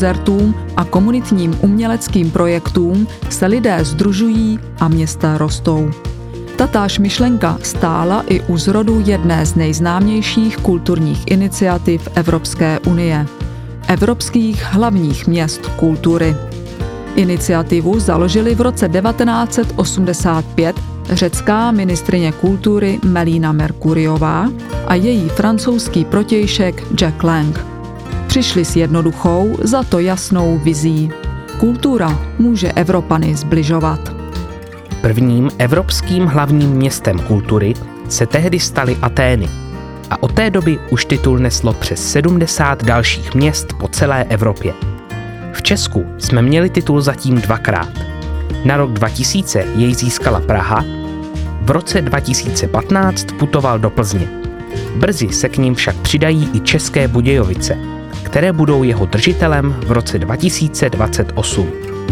koncertům a komunitním uměleckým projektům se lidé sdružují a města rostou. Tatáž myšlenka stála i u zrodu jedné z nejznámějších kulturních iniciativ Evropské unie – Evropských hlavních měst kultury. Iniciativu založili v roce 1985 řecká ministryně kultury Melina Mercuriová a její francouzský protějšek Jack Lang. Přišli s jednoduchou, za to jasnou vizí. Kultura může Evropany sbližovat. Prvním evropským hlavním městem kultury se tehdy staly Atény a od té doby už titul neslo přes 70 dalších měst po celé Evropě. V Česku jsme měli titul zatím dvakrát. Na rok 2000 jej získala Praha, v roce 2015 putoval do Plzně. Brzy se k ním však přidají i České Budějovice, které budou jeho držitelem v roce 2028.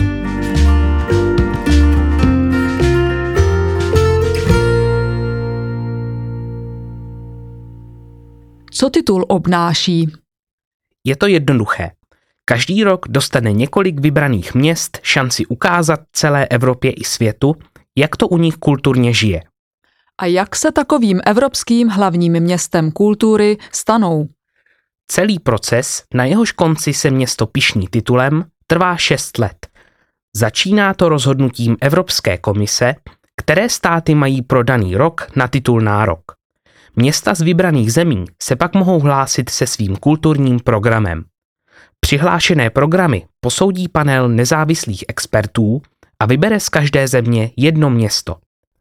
Co titul obnáší? Je to jednoduché. Každý rok dostane několik vybraných měst šanci ukázat celé Evropě i světu, jak to u nich kulturně žije. A jak se takovým evropským hlavním městem kultury stanou? Celý proces, na jehož konci se město pyšní titulem, trvá 6 let. Začíná to rozhodnutím Evropské komise, které státy mají pro daný rok na titul nárok. Města z vybraných zemí se pak mohou hlásit se svým kulturním programem. Přihlášené programy posoudí panel nezávislých expertů a vybere z každé země jedno město.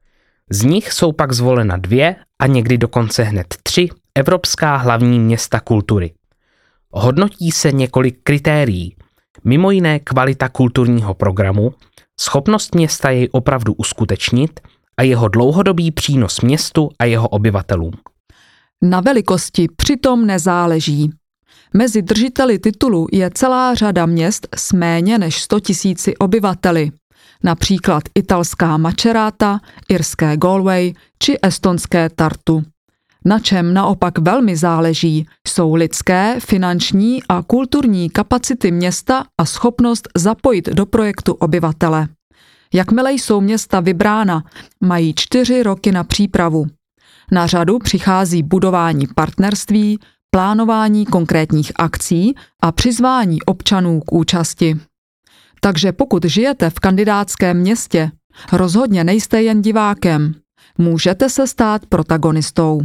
Z nich jsou pak zvolena 2 a někdy dokonce hned 3 evropská hlavní města kultury. Hodnotí se několik kritérií, mimo jiné kvalita kulturního programu, schopnost města jej opravdu uskutečnit a jeho dlouhodobý přínos městu a jeho obyvatelům. Na velikosti přitom nezáleží. Mezi držiteli titulu je celá řada měst s méně než 100 000 obyvateli, například italská Macerata, irské Galway či estonské Tartu. Na čem naopak velmi záleží, jsou lidské, finanční a kulturní kapacity města a schopnost zapojit do projektu obyvatele. Jakmile jsou města vybrána, mají 4 roky na přípravu. Na řadu přichází budování partnerství, plánování konkrétních akcí a přizvání občanů k účasti. Takže pokud žijete v kandidátském městě, rozhodně nejste jen divákem. Můžete se stát protagonistou.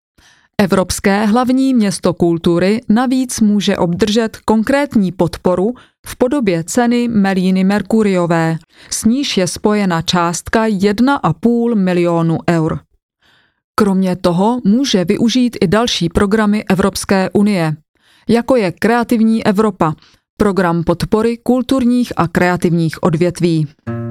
Evropské hlavní město kultury navíc může obdržet konkrétní podporu v podobě ceny Meliny Mercuriové, s níž je spojena částka 1,5 milionu eur. Kromě toho může využít i další programy Evropské unie, jako je Kreativní Evropa, program podpory kulturních a kreativních odvětví.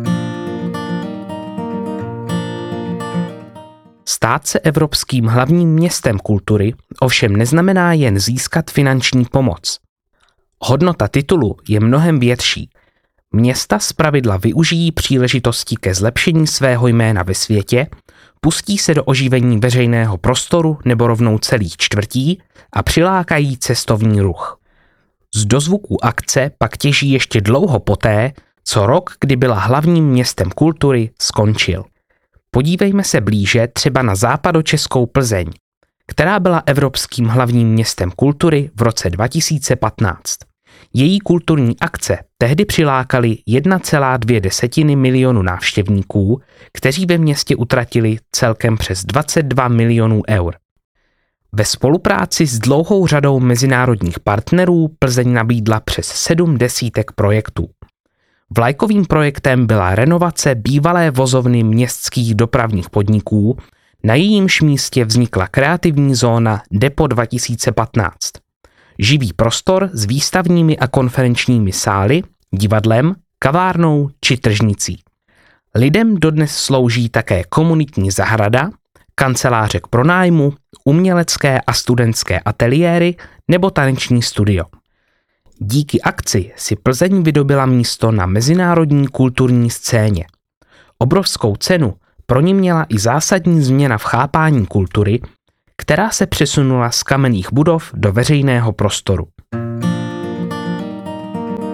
Stát se evropským hlavním městem kultury ovšem neznamená jen získat finanční pomoc. Hodnota titulu je mnohem větší. Města zpravidla využijí příležitosti ke zlepšení svého jména ve světě, pustí se do oživení veřejného prostoru nebo rovnou celých čtvrtí a přilákají cestovní ruch. Z dozvuků akce pak těží ještě dlouho poté, co rok, kdy byla hlavním městem kultury, skončil. Podívejme se blíže třeba na západočeskou Plzeň, která byla evropským hlavním městem kultury v roce 2015. Její kulturní akce tehdy přilákaly 1,2 milionu návštěvníků, kteří ve městě utratili celkem přes 22 milionů eur. Ve spolupráci s dlouhou řadou mezinárodních partnerů Plzeň nabídla přes 7 desítek projektů. Vlajkovým projektem byla renovace bývalé vozovny městských dopravních podniků, na jejímž místě vznikla kreativní zóna Depo 2015. Živý prostor s výstavními a konferenčními sály, divadlem, kavárnou či tržnicí. Lidem dodnes slouží také komunitní zahrada, kanceláře k pronájmu, umělecké a studentské ateliéry nebo taneční studio. Díky akci si Plzeň vydobila místo na mezinárodní kulturní scéně. Obrovskou cenu pro ní měla i zásadní změna v chápání kultury, která se přesunula z kamenných budov do veřejného prostoru.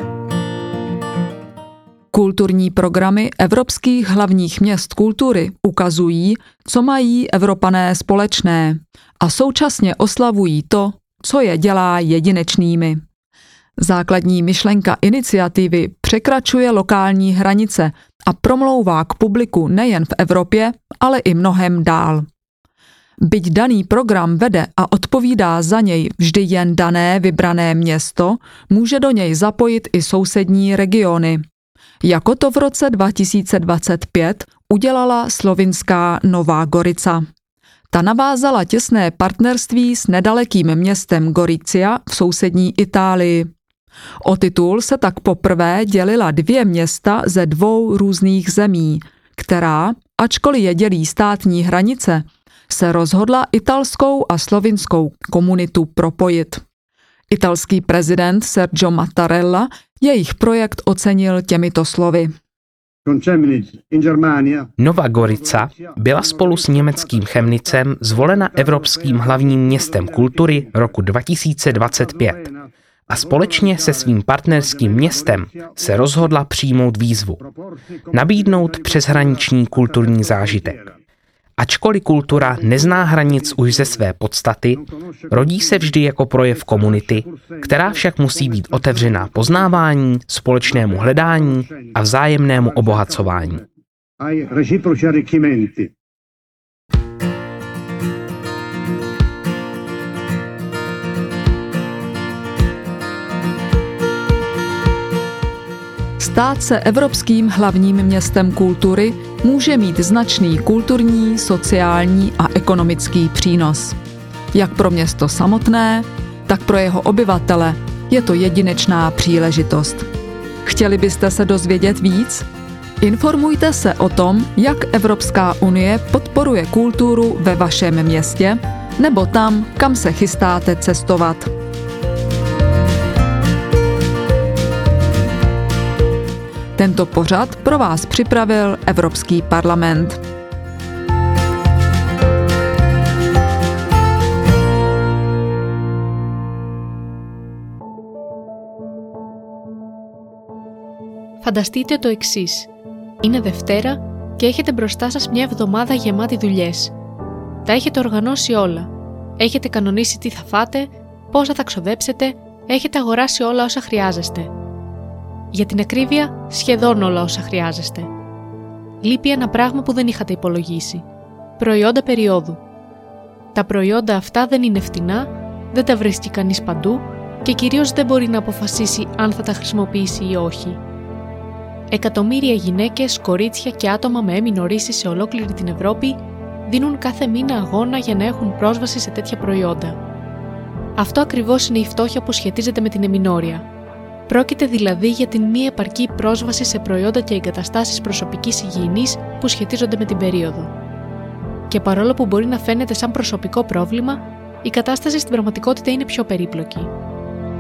Kulturní programy evropských hlavních měst kultury ukazují, co mají Evropané společné a současně oslavují to, co je dělá jedinečnými. Základní myšlenka iniciativy překračuje lokální hranice a promlouvá k publiku nejen v Evropě, ale i mnohem dál. Byť daný program vede a odpovídá za něj vždy jen dané vybrané město, může do něj zapojit i sousední regiony. Jako to v roce 2025 udělala slovinská Nová Gorica. Ta navázala těsné partnerství s nedalekým městem Gorizia v sousední Itálii. O titul se tak poprvé dělila 2 města ze 2 různých zemí, která, ačkoliv je dělí státní hranice, se rozhodla italskou a slovinskou komunitu propojit. Italský prezident Sergio Mattarella jejich projekt ocenil těmito slovy. Nová Gorica byla spolu s německým Chemnicem zvolena Evropským hlavním městem kultury roku 2025 a společně se svým partnerským městem se rozhodla přijmout výzvu, nabídnout přeshraniční kulturní zážitek. Ačkoliv kultura nezná hranic už ze své podstaty, rodí se vždy jako projev komunity, která však musí být otevřená poznávání, společnému hledání a vzájemnému obohacování. Stát se evropským hlavním městem kultury může mít značný kulturní, sociální a ekonomický přínos. Jak pro město samotné, tak pro jeho obyvatele je to jedinečná příležitost. Chtěli byste se dozvědět víc? Informujte se o tom, jak Evropská unie podporuje kulturu ve vašem městě nebo tam, kam se chystáte cestovat. Tento pořad pro vás připravil Evropský parlament. Φανταστείτε το εξής. Είναι Δευτέρα και έχετε μπροστά σας μια εβδομάδα γεμάτη δουλειές. Τα έχετε οργανώσει όλα. Έχετε κανονίσει τι θα φάτε, πόσα θα ξοδέψετε, έχετε αγοράσει όλα όσα χρειάζεστε. Για την ακρίβεια, σχεδόν όλα όσα χρειάζεστε. Λείπει ένα πράγμα που δεν είχατε υπολογίσει. Προϊόντα περιόδου. Τα προϊόντα αυτά δεν είναι φτηνά, δεν τα βρίσκει κανείς παντού και κυρίως δεν μπορεί να αποφασίσει αν θα τα χρησιμοποιήσει ή όχι. Εκατομμύρια γυναίκες, κορίτσια και άτομα με έμεινορήσεις σε ολόκληρη την Ευρώπη δίνουν κάθε μήνα αγώνα για να έχουν πρόσβαση σε τέτοια προϊόντα. Αυτό ακριβώς είναι η φτώχεια που σχετίζεται με την εμεινόρια. Πρόκειται δηλαδή για την μη επαρκή πρόσβαση σε προϊόντα και εγκαταστάσεις προσωπικής υγιεινής που σχετίζονται με την περίοδο. Και παρόλο που μπορεί να φαίνεται σαν προσωπικό πρόβλημα, η κατάσταση στην πραγματικότητα είναι πιο περίπλοκη.